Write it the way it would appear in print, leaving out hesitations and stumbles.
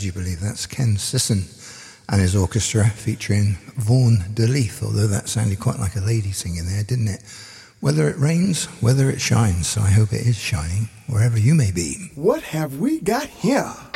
would you believe that's Ken Sisson and his orchestra featuring Vaughan DeLeith, although that sounded quite like a lady singing there, didn't it? Whether it rains, whether it shines, so I hope it is shining wherever you may be. What have we got here?